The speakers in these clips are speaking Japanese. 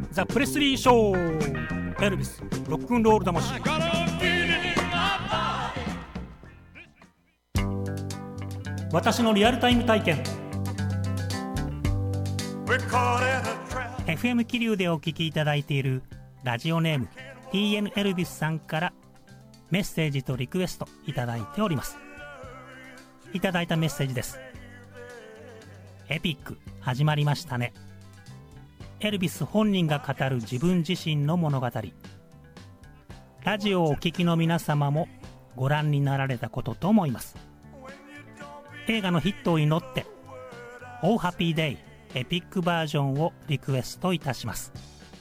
ザ・プレスリーショー。エルビスロックンロール魂。私のリアルタイム体験。 FM 気流でお聞きいただいているラジオネーム TN エルビスさんからメッセージとリクエストいただいております。いただいたメッセージです。エピック始まりましたね。エルビス本人が語る自分自身の物語。ラジオをお聞きの皆様もご覧になられたことと思います。映画のヒットを祈ってOh Happy Dayエピックバージョンをリクエストいたします。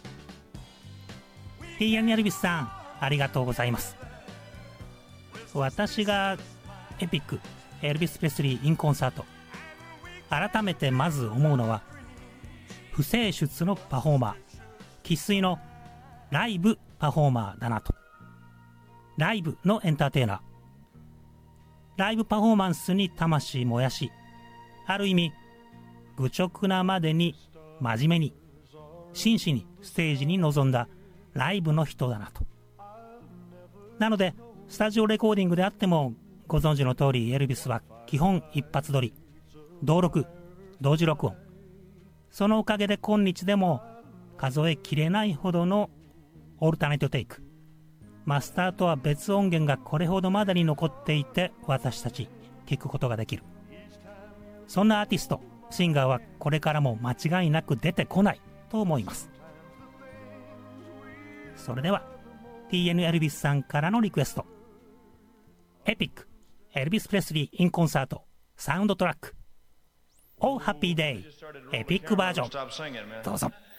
TN エルビスさん、ありがとうございます。私がエピックエルビス・プレスリー・イン・コンサート、改めてまず思うのは不世出のパフォーマー、生粋のライブパフォーマーだなと。ライブのエンターテイナー、ライブパフォーマンスに魂燃やし、ある意味愚直なまでに真面目に真摯にステージに臨んだライブの人だなと。なのでスタジオレコーディングであってもご存知の通り、エルビスは基本一発撮り、同録同時録音。そのおかげで今日でも数えきれないほどのオルタネイトテイク、マスターとは別音源がこれほどまでに残っていて、私たち聞くことができる。そんなアーティスト、シンガーはこれからも間違いなく出てこないと思います。それでは TN エルビスさんからのリクエスト、エピックエルビス・プレスリー・イン・コンサートサウンドトラック Oh Happy Day エピックバージョン、どうぞ。